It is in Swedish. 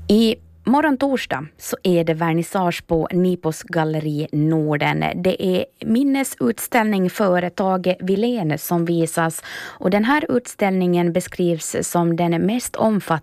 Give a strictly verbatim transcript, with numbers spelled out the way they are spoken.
I morgon torsdag så är det vernissage på Nipos galleri Norden. Det är minnesutställning för Tage Wilén som visas och den här utställningen beskrivs som den mest omfattande